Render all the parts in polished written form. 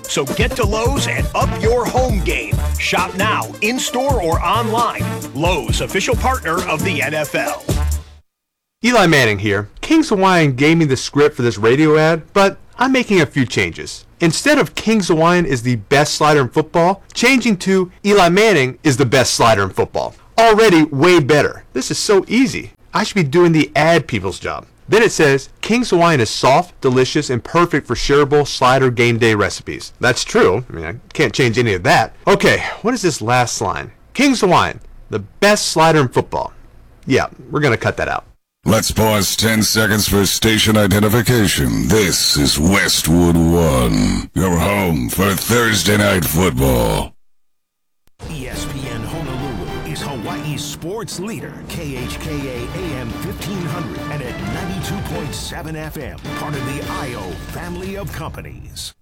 So get to Lowe's and up your home game. Shop now, in-store or online. Lowe's, official partner of the NFL. Eli Manning here. Kings Hawaiian gave me the script for this radio ad, but I'm making a few changes. Instead of Kings Hawaiian is the best slider in football, changing to Eli Manning is the best slider in football. Already way better. This is so easy. I should be doing the ad people's job. Then it says, Kings Hawaiian is soft, delicious, and perfect for shareable slider game day recipes. That's true. I can't change any of that. Okay, what is this last line? Kings Hawaiian, the best slider in football. Yeah, we're going to cut that out. Let's pause 10 seconds for station identification. This is Westwood One, your home for Thursday Night Football. ESPN Honolulu is Hawaii's sports leader. KHKA AM 1500 and at 92.7 FM. Part of the IO family of companies.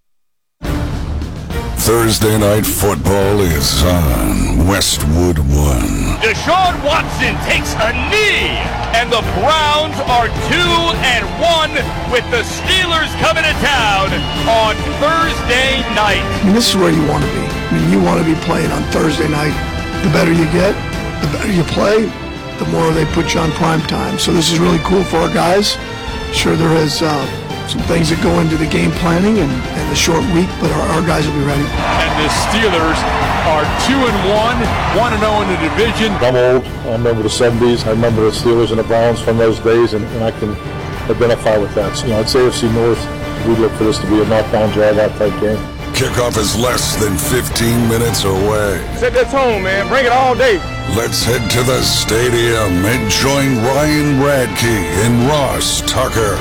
Thursday Night Football is on Westwood One. Deshaun Watson takes a knee, and the Browns are 2-1 with the Steelers coming to town on Thursday night. I mean, this is where you want to be. I mean, you want to be playing on Thursday night. The better you get, the better you play, the more they put you on prime time. So this is really cool for our guys. Sure, there is some things that go into the game planning and the short week, but our guys will be ready. And the Steelers are 2-1, 1-0 in the division. I'm old. I remember the 70s. I remember the Steelers and the Browns from those days, and I can identify with that. So, it's AFC North. We look for this to be a knockdown, drag-out type game. Kickoff is less than 15 minutes away. Set this home, man. Bring it all day. Let's head to the stadium and join Ryan Radke and Ross Tucker.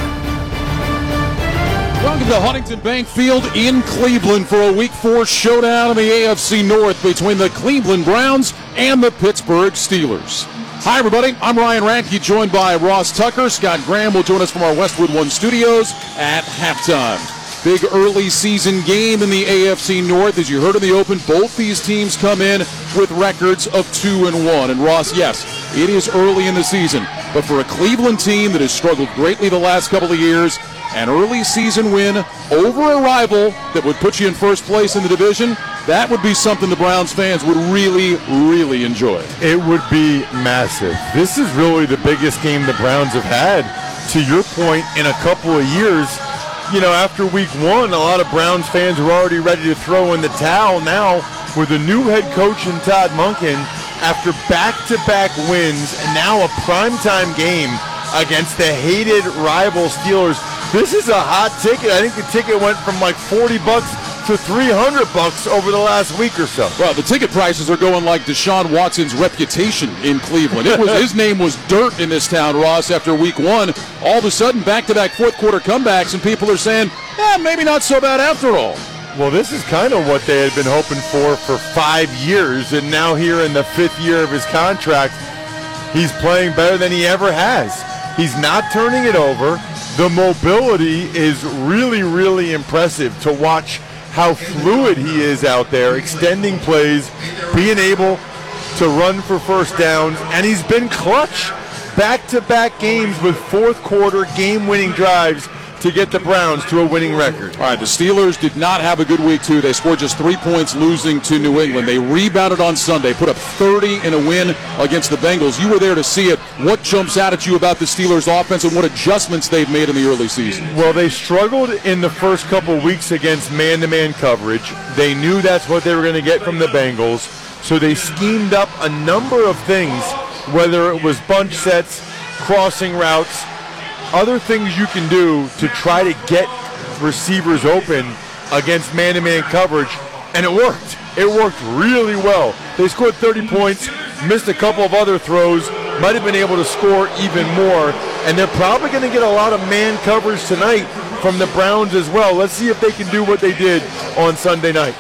Welcome to Huntington Bank Field in Cleveland for a Week 4 showdown in the AFC North between the Cleveland Browns and the Pittsburgh Steelers. Hi, everybody. I'm Ryan Radke, joined by Ross Tucker. Scott Graham will join us from our Westwood One studios at halftime. Big early season game in the AFC North. As you heard in the open, both these teams come in with records of 2-1. And Ross, yes, it is early in the season, but for a Cleveland team that has struggled greatly the last couple of years, an early season win over a rival that would put you in first place in the division, that would be something the Browns fans would really, really enjoy. It would be massive. This is really the biggest game the Browns have had, to your point, in a couple of years. After Week 1, a lot of Browns fans were already ready to throw in the towel. Now, with a new head coach in Todd Monken, after back-to-back wins, and now a primetime game against the hated rival Steelers, this is a hot ticket. I think the ticket went from like $40 to $300 over the last week or so. Well, the ticket prices are going like Deshaun Watson's reputation in Cleveland. His name was dirt in this town, Ross, after Week 1. All of a sudden, back-to-back fourth-quarter comebacks, and people are saying, maybe not so bad after all. Well, this is kind of what they had been hoping for 5 years, and now here in the 5th year of his contract, he's playing better than he ever has. He's not turning it over. The mobility is really, really impressive to watch how fluid he is out there, extending plays, being able to run for first downs, and he's been clutch back-to-back games with fourth-quarter game-winning drives to get the Browns to a winning record. All right, the Steelers did not have a good week, too. They scored just 3 points losing to New England. They rebounded on Sunday, put up 30 in a win against the Bengals. You were there to see it. What jumps out at you about the Steelers' offense and what adjustments they've made in the early season? Well, they struggled in the first couple weeks against man-to-man coverage. They knew that's what they were going to get from the Bengals, so they schemed up a number of things, whether it was bunch sets, crossing routes, other things you can do to try to get receivers open against man-to-man coverage, and it worked. It worked really well. They scored 30 points, missed a couple of other throws, might have been able to score even more, and they're probably going to get a lot of man coverage tonight from the Browns as well. Let's see if they can do what they did on Sunday night.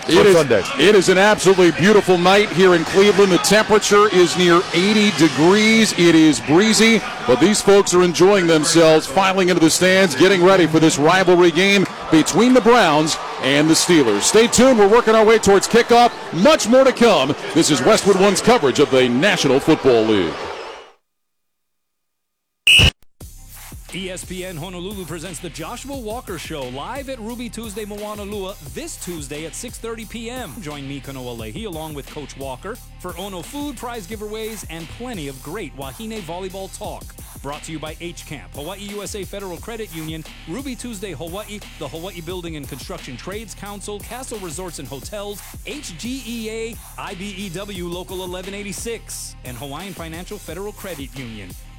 It is an absolutely beautiful night here in Cleveland. The temperature is near 80 degrees. It is breezy, but these folks are enjoying themselves, filing into the stands, getting ready for this rivalry game between the Browns and the Steelers. Stay tuned. We're working our way towards kickoff. Much more to come. This is Westwood One's coverage of the National Football League. ESPN Honolulu presents the Joshua Walker Show live at Ruby Tuesday Moanalua this Tuesday at 6:30 p.m. Join me, Kanoa Leahy, along with Coach Walker for Ono food, prize giveaways, and plenty of great Wahine volleyball talk. Brought to you by H-Camp, Hawaii USA Federal Credit Union, Ruby Tuesday Hawaii, the Hawaii Building and Construction Trades Council, Castle Resorts and Hotels, HGEA, IBEW Local 1186, and Hawaiian Financial Federal Credit Union.